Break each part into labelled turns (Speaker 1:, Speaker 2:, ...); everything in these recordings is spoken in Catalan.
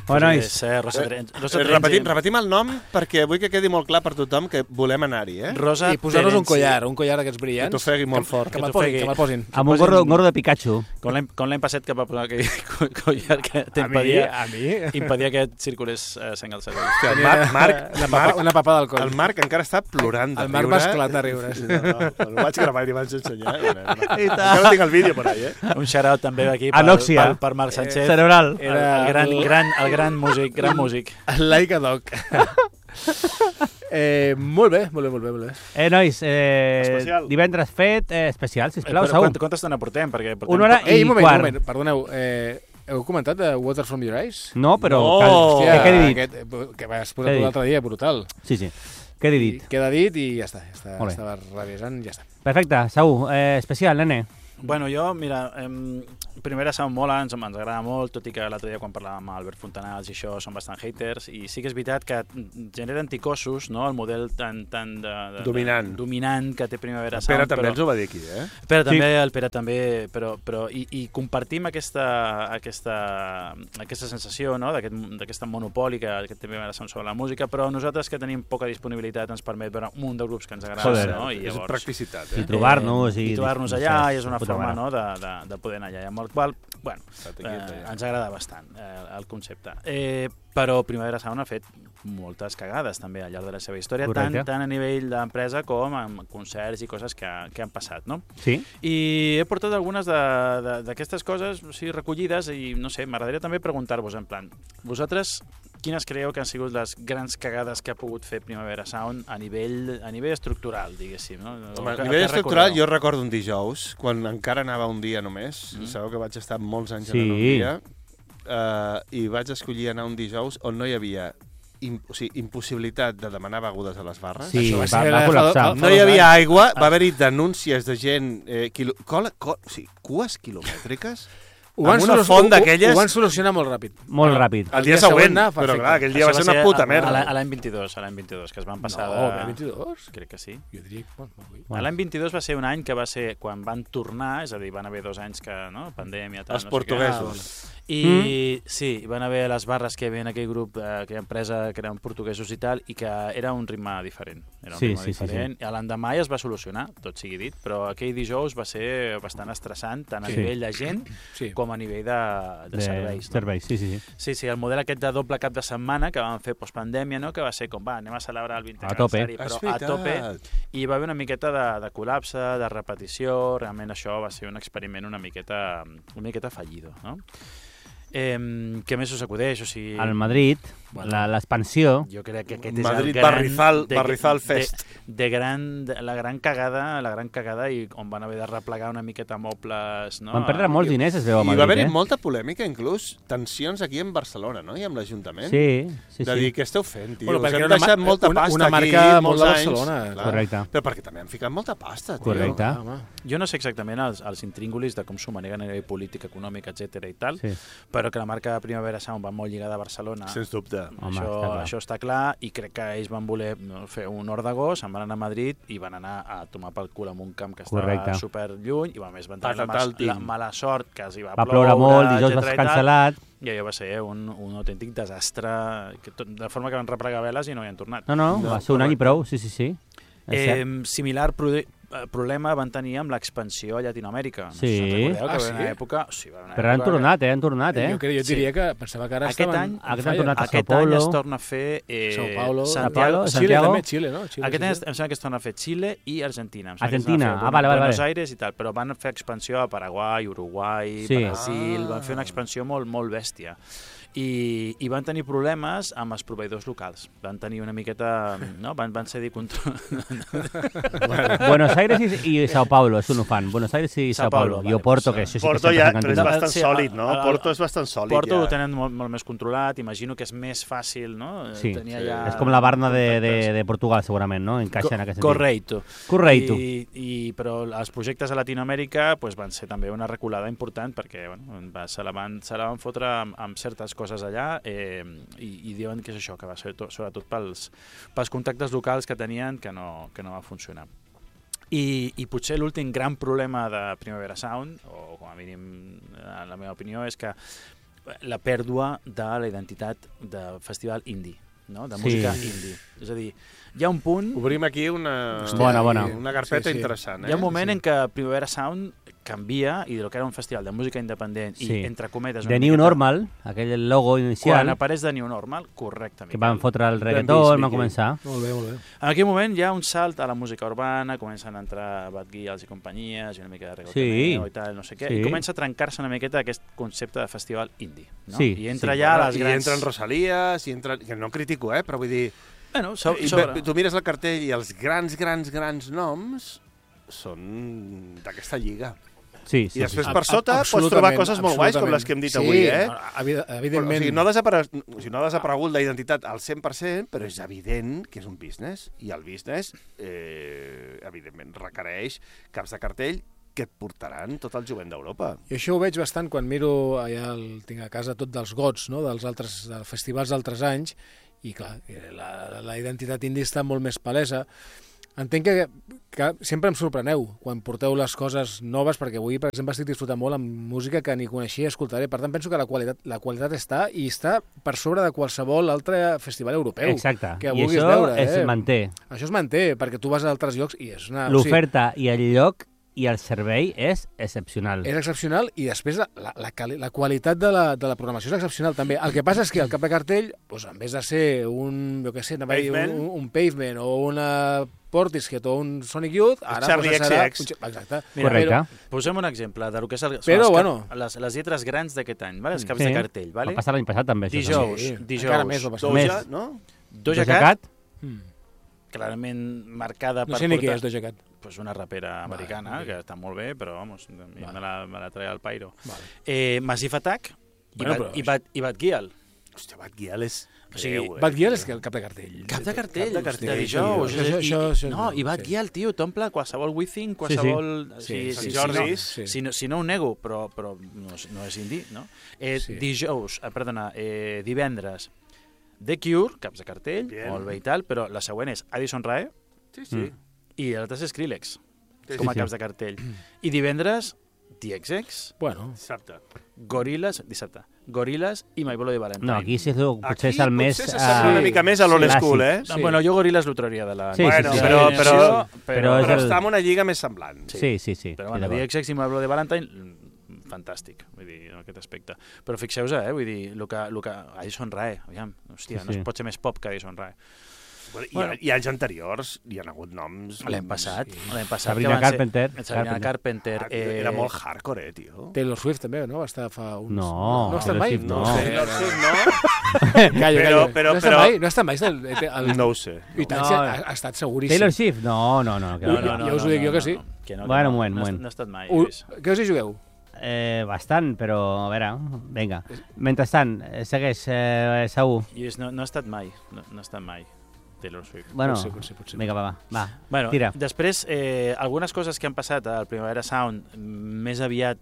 Speaker 1: Bueno,
Speaker 2: repetim el nom perquè vull que quedi molt clar per tothom que volem anar-hi,
Speaker 3: Rosa i posar-nos un collar d'aquests brillants.
Speaker 2: Que t'ofegui molt fort.
Speaker 3: Que me'l posin.
Speaker 1: Amb un gorro de Pikachu.
Speaker 4: Com l'any passat que va posar aquell collar que impedia que circulés sang al cervell.
Speaker 3: Una papada al coll.
Speaker 2: El Marc encara està plorant de riure.
Speaker 3: El Marc va esclatar a riure.
Speaker 2: No vaig gravar i li vaig ensenyar. Encara tinc el vídeo per ahí,
Speaker 4: Un shout-out també aquí per Marc Sánchez.
Speaker 1: Cerebral.
Speaker 4: El gran músic.
Speaker 3: Like a dog. Molt bé.
Speaker 1: Nois, divendres fet, especial, sisplau, Saúl.
Speaker 4: Quanta estona portem?
Speaker 1: 1 hora i quart.
Speaker 3: Moment, perdoneu, heu comentat de Water From Your Eyes?
Speaker 1: No, però...
Speaker 3: Hòstia,
Speaker 1: què he dit?
Speaker 3: Que vas posar l'altre dia, brutal.
Speaker 1: Sí. Què he dit?
Speaker 3: Queda dit i ja està. Estava revisant i ja està.
Speaker 1: Perfecte, Saúl, especial, nene.
Speaker 4: Bueno, jo, mira, Primavera Sound mola, ens agrada molt, tot i que l'altre dia quan parlàvem amb Albert Fontanals i això són bastant haters, i sí que és veritat que genera anticossos, no?, el model tan dominant que té Primavera Sound.
Speaker 2: El Pere també ens ho va dir aquí,
Speaker 4: El Pere també, però i compartim aquesta sensació, no?, d'aquesta monopoli que té Primavera Sound sobre la música, però nosaltres que tenim poca disponibilitat ens permet veure un munt de grups que ens agrada, no? I
Speaker 2: llavors, és practicitat,
Speaker 1: I trobar-nos.
Speaker 4: I trobar-nos allà, i és una forma, no?, de poder anar allà, amb el qual, bueno, ens agrada bastant el concepte. Però Primavera Sound ha fet moltes cagades també al llarg de la seva història, tant a nivell d'empresa com amb concerts i coses que han passat, no?
Speaker 1: Sí.
Speaker 4: I he portat algunes d'aquestes coses recollides i, no sé, m'agradaria també preguntar-vos, en plan, vosaltres quines creieu que han sigut les grans cagades que ha pogut fer Primavera Sound a nivell estructural, diguéssim, no?
Speaker 2: A nivell estructural, jo recordo un dijous, quan encara anava un dia només, sabeu que vaig estar molts anys anant un dia, i vaig escollir anar un dijous on no hi havia impossibilitat de demanar begudes a les barres.
Speaker 1: Sí, va col·lapsar.
Speaker 2: No hi havia aigua, va haver-hi denúncies de gent, cues quilomètriques, amb una font d'aquelles...
Speaker 3: Ho van solucionar molt ràpid.
Speaker 1: Molt ràpid.
Speaker 2: El dia següent, però clar, aquell dia va ser una puta merda.
Speaker 4: A l'any 22, que es van passar de...
Speaker 3: No, l'any 22?
Speaker 4: Crec que sí.
Speaker 3: Jo diria...
Speaker 4: L'any 22 va ser un any que va ser quan van tornar, és a dir, van haver 2 anys que, no?, pandèmia...
Speaker 2: Els portuguesos.
Speaker 4: I sí, van haver les barres que hi havia en aquell grup, aquella empresa que eren portuguesos i tal, i que era un ritme diferent.
Speaker 1: Sí.
Speaker 4: L'endemà ja es va solucionar, tot sigui dit, però aquell dijous va ser bastant estressant, tant a nivell de gent com a nivell de serveis.
Speaker 1: Serveis, sí.
Speaker 4: Sí, el model aquest de doble cap de setmana que vam fer postpandèmia, no?, que va ser com, anem a celebrar el 20è aniversari, però a tope, i va haver una miqueta de col·lapse, de repetició, realment això va ser un experiment una miqueta fallido, no? Què més us acudeix? O sigui...
Speaker 1: Al Madrid, l'expansió...
Speaker 4: Jo crec que aquest és
Speaker 2: Madrid,
Speaker 4: el gran...
Speaker 2: Barrizal Fest.
Speaker 4: La gran cagada i on van haver de replegar una miqueta mobles... No?
Speaker 1: Van perdre molts diners, es veu a Madrid.
Speaker 2: I va haver-hi molta polèmica, inclús, tensions aquí en Barcelona, no?, i amb l'Ajuntament.
Speaker 1: Sí.
Speaker 2: De dir, què esteu fent, tio?
Speaker 3: Us
Speaker 2: hem deixat molta pasta aquí,
Speaker 3: una marca molt de Barcelona.
Speaker 1: Correcte.
Speaker 2: Però perquè també han ficat molta pasta, tio.
Speaker 1: Correcte.
Speaker 4: Jo no sé exactament els intríngulis de com s'ho maneguen a nivell polític, econòmic, etc i tal, però que la marca de Primavera Sound va molt lligada a Barcelona.
Speaker 2: Sens dubte.
Speaker 4: Això està clar, i crec que ells van voler fer un hort d'agost, se'n van anar a Madrid i van anar a tomar pel cul amb un camp que estava super lluny, i a més van tenir la mala sort que els hi va
Speaker 1: ploure molt, dijous va ser cancel·lat.
Speaker 4: I allò va ser un autèntic desastre, de forma que van replegar veles i no hi han tornat.
Speaker 1: No, va ser un any i prou, sí.
Speaker 4: Similar problema van tenir amb l'expansió a Llatinoamèrica.
Speaker 1: Sí.
Speaker 4: Recordeu que en una època...
Speaker 1: Però han tornat.
Speaker 3: Jo diria que pensava que ara estaven...
Speaker 1: Aquest
Speaker 4: any es torna a fer...
Speaker 3: São Paulo,
Speaker 4: Santiago.
Speaker 3: Xile també, Xile, no?
Speaker 4: Aquest any em sembla que es torna a fer Xile i Argentina.
Speaker 1: Vale.
Speaker 4: Buenos Aires i tal, però van fer expansió a Paraguai, Uruguai, Brasil... Van fer una expansió molt bèstia. I van tenir problemes amb els proveïdors locals. Van tenir una miqueta... No? Van cedir control.
Speaker 1: Buenos Aires i Sao Paulo, això no ho fan. Buenos Aires i Sao Paulo. I Porto, que això sí que
Speaker 2: Porto ja, però és bastant sòlid, no? Porto és bastant sòlid.
Speaker 4: Porto ho tenen molt més controlat. Imagino que és més fàcil, no?
Speaker 1: Sí, és com la Barna de Portugal, segurament, no? Encaixa en aquest sentit.
Speaker 4: Correcto. Però els projectes a Latinoamèrica van ser també una reculada important perquè se la van fotre amb certes coses allà i diuen que és això, que va ser sobretot pels contactes locals que tenien que no va funcionar. I potser l'últim gran problema de Primavera Sound, o com a mínim en la meva opinió, és que la pèrdua de la identitat de festival indie, no? De música indie. És a dir, hi ha un punt...
Speaker 2: Obrim aquí una carpeta interessant.
Speaker 4: Hi ha un moment en què Primavera Sound canvia i del que era un festival de música independent i, entre cometes...
Speaker 1: De New Normal, aquell logo inicial...
Speaker 4: Quan apareix de New Normal, correctament.
Speaker 1: Que van fotre el reggaeton, van començar.
Speaker 3: Molt bé, molt bé.
Speaker 4: En aquell moment hi ha un salt a la música urbana, comencen a entrar Bad Gyals i companyies, i una mica de reggaetoneo i tal, no sé què, i comença a trencar-se una miqueta aquest concepte de festival indie. No? I entra ja les grans...
Speaker 2: I entren Rosalies, que no critico, però vull dir...
Speaker 4: Bueno,
Speaker 2: tu mires el cartell i els grans noms són d'aquesta lliga.
Speaker 1: I
Speaker 2: després per sota pots trobar coses molt guais com les que hem dit avui,
Speaker 3: evidentment.
Speaker 2: O sigui, no ha desaparegut la identitat al 100%, però és evident que és un business, i el business, evidentment, requereix caps de cartell que et portaran tot el jovent d'Europa.
Speaker 3: I això ho veig bastant quan miro, allà tinc a casa tot dels gots, no? dels festivals d'altres anys, i clar, la identitat indie està molt més palesa. Entenc que sempre em sorpreneu quan porteu les coses noves, perquè avui, per exemple, estic disfrutant molt amb música que ni coneixia i escoltaré. Per tant, penso que la qualitat està, i està per sobre de qualsevol altre festival europeu.
Speaker 1: Exacte,
Speaker 3: que
Speaker 1: i això
Speaker 3: veure,
Speaker 1: es manté.
Speaker 3: Això es manté, perquè tu vas a altres llocs i és una...
Speaker 1: L'oferta i el lloc i el servei és excepcional.
Speaker 3: És excepcional, i després la qualitat de la programació és excepcional també. El que passa és que el cap de cartell, doncs, en vez de ser un Pavement o una Portishead o un Sonic Youth, ara
Speaker 2: Charlie XX.
Speaker 3: Exacte.
Speaker 1: Correcte.
Speaker 4: Posem un exemple de lo que són les lletres grans d'aquest any, els caps de cartell.
Speaker 1: Va passar l'any passat també.
Speaker 4: Dijous.
Speaker 3: Encara més va passar.
Speaker 4: Doja Cat, clarament marcada per...
Speaker 3: No sé ni què és Doja Cat.
Speaker 4: Pues una rapera americana, que està molt bé, però vamos, me la traia al pairo. Massive Attack i Bad Gyal.
Speaker 2: Hòstia, Bad Gyal és...
Speaker 3: Bad Gyal és el cap de cartell.
Speaker 4: Cap de cartell, de dijous. No, i Bad Gyal, tio, t'omple qualsevol Within, qualsevol... Si no ho nego, però no és indie, no? Divendres, The Cure, caps de cartell, molt bé i tal, però la següent és Addison Rae, i l'altre és Skrillex, com a caps de cartell. I divendres, DXX,
Speaker 2: dissabte,
Speaker 4: Gorillaz i My Bloody Valentine.
Speaker 1: No, aquí potser és el més...
Speaker 2: Potser s'assembla una mica més a l'old school,
Speaker 4: Bueno, jo Gorillaz l'ho trauria de la...
Speaker 2: Però està en una lliga més semblant.
Speaker 1: Sí.
Speaker 4: Però bueno, DXX i My Bloody Valentine, fantàstic, vull dir, en aquest aspecte. Però fixeu-vos, vull dir, el que Addison Rae, aviam, hòstia, no es pot ser més pop que Addison Rae.
Speaker 2: I anys anteriors hi ha hagut noms...
Speaker 4: L'any passat
Speaker 1: Sabrina
Speaker 4: Carpenter.
Speaker 2: Era molt hardcore, tio.
Speaker 3: Taylor Swift també, no? Va estar fa uns...
Speaker 1: No
Speaker 3: ha estat mai?
Speaker 1: No.
Speaker 2: Taylor Swift no.
Speaker 3: Però... No ha estat mai?
Speaker 2: No ho sé.
Speaker 3: I tant, ha estat seguríssim.
Speaker 1: Taylor Swift? No.
Speaker 3: Ja us ho dic jo que sí.
Speaker 1: Bueno, un moment.
Speaker 4: No ha estat mai.
Speaker 3: Què us hi jugueu?
Speaker 1: Bastant, però a veure, vinga. Mentrestant, segueix, Saúl.
Speaker 4: No ha estat mai, no ha estat mai. Taylor Swift.
Speaker 1: Bueno,
Speaker 3: potser.
Speaker 1: vinga, va.
Speaker 4: Bueno,
Speaker 1: tira.
Speaker 4: Després, algunes coses que han passat al Primavera Sound més aviat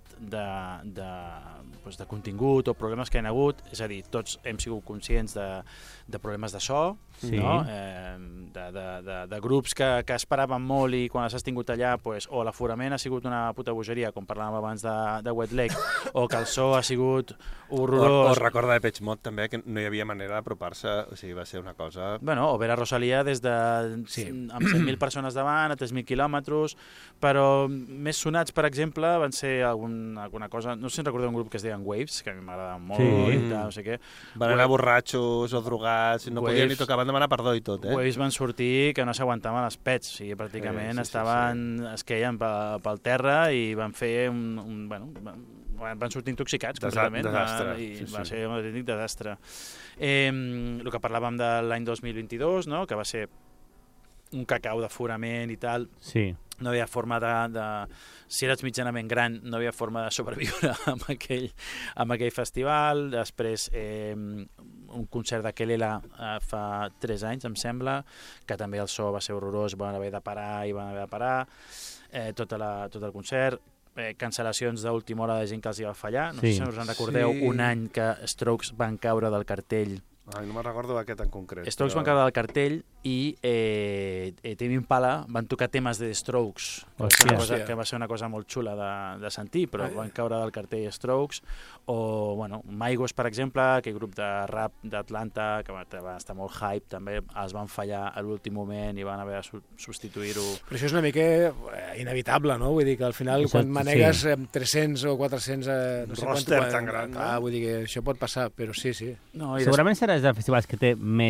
Speaker 4: de contingut o problemes que hi ha hagut, és a dir, tots hem sigut conscients de problemes de so, no? De grups que esperaven molt i quan has tingut allà, o l'aforament ha sigut una puta bogeria, com parlàvem abans de Wet Leg, o que el so ha sigut horrorós.
Speaker 2: O recorda de Depeche Mode també, que no hi havia manera d'apropar-se, o sigui, va ser una cosa...
Speaker 4: Bueno, o veure Rosalia amb 100.000 persones davant, a 3.000 quilòmetres, però més sonats, per exemple, van ser alguna cosa... No sé si recordeu un grup que es deien Waves, que a mi m'agrada molt, i tal, no sé què.
Speaker 2: Van anar borratxos o drogats, no podien ni tocar, van demanar perdó i tot,
Speaker 4: Waves van sortir que no s'aguantaven els pets, o sigui, pràcticament es queien pel terra i van fer van sortir intoxicats completament.
Speaker 2: Desastre.
Speaker 4: Va ser un autèntic desastre. El que parlàvem de l'any 2022, no? Que va ser un cacau d'aforament i tal.
Speaker 1: Sí.
Speaker 4: No hi havia forma si eres mitjanament gran, no hi havia forma de sobreviure amb aquell festival. Després, un concert de Kelela fa 3 anys, em sembla, que també el so va ser horrorós, van haver de parar tot el concert. Cancel·lacions d'última hora de gent que els hi va fallar. No sé si us en recordeu, un any que Strokes van caure del cartell
Speaker 2: Ai, no me'n recordo aquest en concret.
Speaker 4: Strokes van caure del cartell i Tame Impala van tocar temes de The Strokes, que va ser una cosa molt xula de sentir, però van caure del cartell Strokes, o Migos, per exemple, aquell grup de rap d'Atlanta, que va estar molt hype, també els van fallar a l'últim moment i van haver de substituir-ho.
Speaker 3: Però això és una mica inevitable, no? Vull dir que al final, quan manegues 300 o 400...
Speaker 2: no sé roster tan gran, no?
Speaker 3: Vull dir que això pot passar, però sí.
Speaker 1: No, segurament serà de festivals que té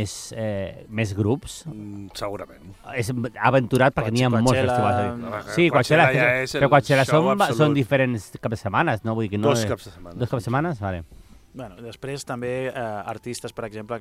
Speaker 1: més grups.
Speaker 2: Segurament.
Speaker 1: És aventurat perquè n'hi ha molts festivals. Sí, Coachella, però Coachella són diferents caps de setmanes, no? Vull dir que no...
Speaker 2: Dos caps de setmana.
Speaker 1: Dos caps de setmanes? Vale.
Speaker 4: Bueno, després també artistes, per exemple,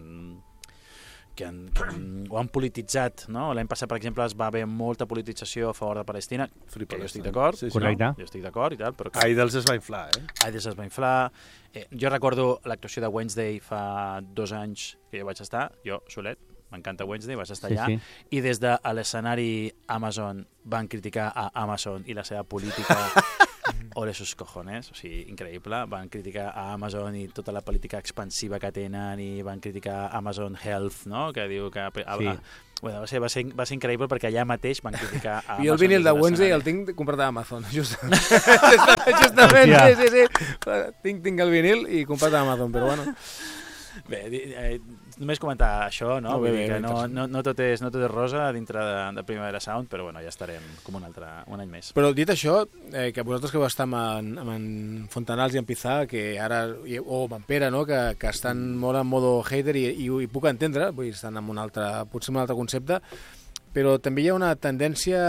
Speaker 4: que ho han polititzat, no? L'any passat, per exemple, es va haver molta politització a favor de Palestina, que jo estic d'acord.
Speaker 2: Sí.
Speaker 1: Correcte.
Speaker 4: Jo estic d'acord i tal, però...
Speaker 2: Idols es va inflar,
Speaker 4: Idols es va inflar. Jo recordo l'actuació de Wednesday fa 2 anys que jo vaig estar, jo solet, m'encanta Wednesday, vaig estar allà, i des de l'escenari Amazon van criticar a Amazon i la seva política ole sus cojones, o sigui, increïble. Van criticar a Amazon i tota la política expansiva que tenen i van criticar Amazon Health, no? Que diu que... Bueno, va ser increïble perquè allà mateix van criticar a Amazon.
Speaker 3: I el vinil de Wednesday el tinc comprat a Amazon. Justament, sí. Tinc el vinil i comprat a Amazon, però bueno...
Speaker 4: Bé, només comentar això, no? Vull dir que no tot és rosa dintre de Primavera Sound, però bueno, ja estarem com un any més.
Speaker 3: Però dit això, que vosaltres que vau estar amb en Fontanals i en Pizà, que ara, o amb en Pere, no? que estan molt en modo hater i puc entendre, vull dir, estan en potser un altre concepte, però també hi ha una tendència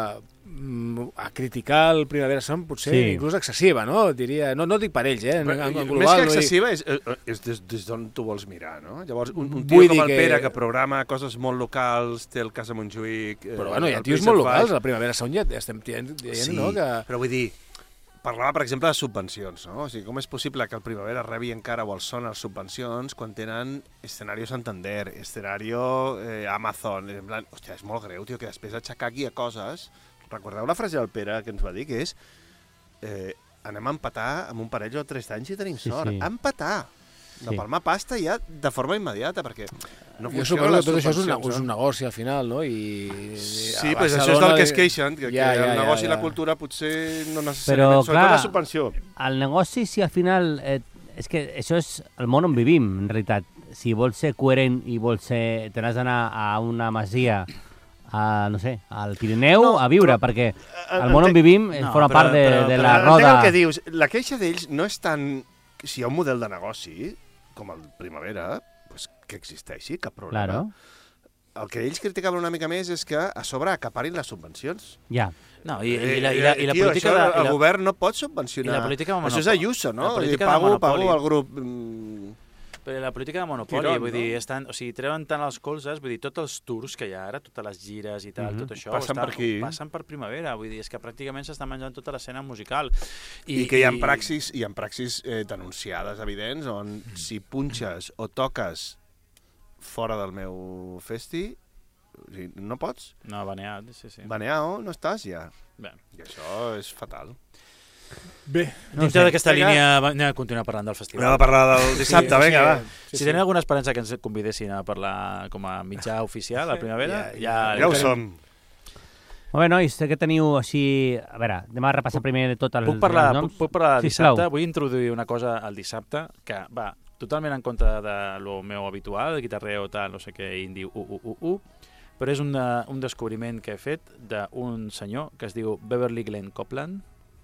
Speaker 3: a criticar el Primavera Sound, potser inclús excessiva, no? Diria, no dic per ells, en global.
Speaker 2: Més que excessiva és des d'on tu vols mirar, no? Llavors, un tio com el Pere que programa coses molt locals, té el cas de Montjuïc...
Speaker 3: Però bueno, hi ha tios molt locals, el Primavera Sound ja estem dient, no?
Speaker 2: Però vull dir, parlava, per exemple, de subvencions, no? O sigui, com és possible que el Primavera rebi encara o els són les subvencions quan tenen Escenario Santander, Escenario Amazon... En plan, hòstia, és molt greu, tio, que després aixecar aquí a coses... Recordeu la frase del Pere que ens va dir, que és anem a empatar amb un parell o 3 anys i tenim sort. Sí. Empatar! De palmar pasta ja de forma immediata, perquè no funciona les subvencions.
Speaker 3: Tot això és un negoci al final, no?
Speaker 2: Sí, però això és del que es queixen, que el negoci i la cultura potser no necessàriament, sobretot la subvenció.
Speaker 1: El negoci, si al final... és que això és el món on vivim, en realitat. Si vols ser coherent i vols ser... Te n'has d'anar a una masia... no sé, al Pirineu a viure, perquè el món on vivim forma part de la roda...
Speaker 2: Entenc el que dius. La queixa d'ells no és tant... Si hi ha un model de negoci, com el Primavera, pues que existeixi, cap problema.
Speaker 1: Claro.
Speaker 2: El que ells criticaven una mica més és que a sobre acaparin les subvencions.
Speaker 1: Ja.
Speaker 4: No, i la política...
Speaker 2: El govern no pot subvencionar.
Speaker 4: I la política de
Speaker 2: això és Ayuso, no? Pago al grup...
Speaker 4: Però la política de monopoli, vull dir, treuen tant els colzes, vull dir, tots els tours que hi ha ara, totes les gires i tal, tot això... Passen per Primavera, vull dir, és que pràcticament s'està menjant tota l'escena musical.
Speaker 2: I que hi ha praxis denunciades, evidents, on si punxes o toques fora del meu festi, no pots.
Speaker 4: No, baneat, sí.
Speaker 2: Baneat, no estàs ja.
Speaker 4: Bé.
Speaker 2: I això és fatal.
Speaker 3: Bé,
Speaker 4: dintre d'aquesta línia anem a continuar parlant del festival.
Speaker 2: Anem a parlar del dissabte, vinga, va.
Speaker 4: Si tenen alguna esperança que ens convidessin a parlar com a mitjà oficial a Primavera,
Speaker 2: ja ho som.
Speaker 1: Molt bé, nois, què teniu així... A veure, anem a repassar primer de tot els noms.
Speaker 4: Puc parlar del dissabte? Vull introduir una cosa al dissabte que va totalment en contra de lo meu habitual, el guitarreo, tal, no sé què, indi, però és un descobriment que he fet d'un senyor que es diu Beverly Glenn Copeland.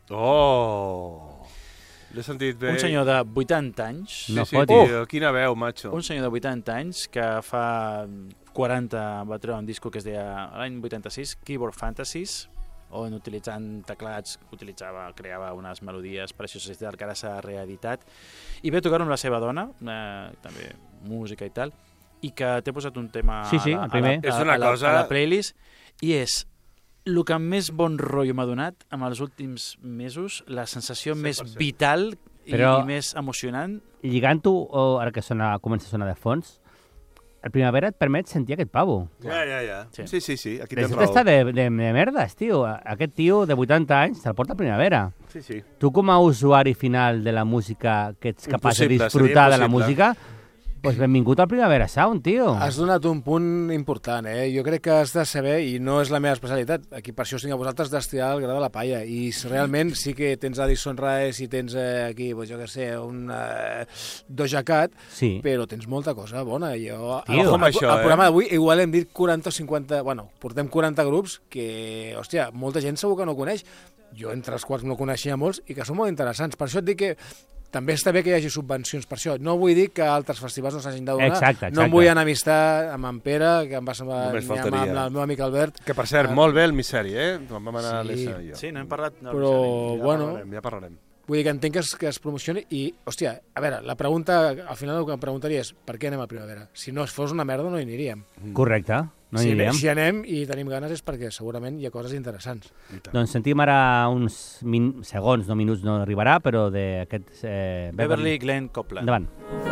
Speaker 2: Oh! L'he sentit bé.
Speaker 4: Un senyor de 80 anys.
Speaker 2: Sí, tio, quina veu, macho.
Speaker 4: Un senyor de 80 anys que fa 40 va treure un disco que es deia l'any 86, Keyboard Fantasies, on utilitzant teclats creava unes melodies precioses que ara s'ha reeditat, i ve a tocar-ho amb la seva dona, també música i tal, i que t'he posat un tema a la playlist, i és el que més bon rotllo m'ha donat en els últims mesos, la sensació més vital i més emocionant.
Speaker 1: Lligant-ho, ara que comença a sonar de fons, el Primavera et permet sentir aquest pavo.
Speaker 2: Ja. Sí. Aquí tens
Speaker 1: raó. Està de merdes, tio. Aquest tio de 80 anys te'l porta a Primavera.
Speaker 2: Sí.
Speaker 1: Tu com a usuari final de la música que ets capaç de disfrutar de la música, Pues benvingut al Primavera Sound, tio.
Speaker 3: Has donat un punt important, Jo crec que has de saber, i no és la meva especialitat, aquí per això us tinc a vosaltres d'estirar el gra de la palla, i realment sí que tens Addison Rae, si tens aquí, pues jo què sé, un Doja Cat,
Speaker 1: Sí.
Speaker 3: però tens molta cosa bona. Jo,
Speaker 1: Tio.
Speaker 2: Com això,
Speaker 3: al programa d'avui igual hem dit 40 o 50, bueno, portem 40 grups que, hòstia, molta gent segur que no coneix, jo entre els quals no coneixia molts i que són molt interessants. Per això et dic que també està bé que hi hagi subvencions per això. No vull dir que altres festivals no s'hagin de donar.
Speaker 1: Exacte.
Speaker 3: No em vull enemistar amb en Pere, que em va semblar
Speaker 2: Només
Speaker 3: ni amb
Speaker 2: faltaria.
Speaker 3: el meu amic Albert.
Speaker 2: Que, per cert, molt bé el misseri, Quan vam anar a
Speaker 3: Sí.
Speaker 2: l'ESA i jo.
Speaker 4: Sí, no hem parlat... No,
Speaker 3: Però, bueno,
Speaker 2: Ja parlarem.
Speaker 3: vull dir que entenc que es promocioni i, hòstia, a veure, la pregunta, al final el que em preguntaria és per què anem a Primavera? Si no fos una merda no hi aniríem.
Speaker 1: Correcte, no hi
Speaker 3: si,
Speaker 1: anirem.
Speaker 3: si anem i tenim ganes és perquè segurament hi ha coses interessants.
Speaker 1: Doncs sentim ara uns segons, no minuts, no arribarà, però d'aquest...
Speaker 4: Beverly Glenn Copeland.
Speaker 1: Endavant.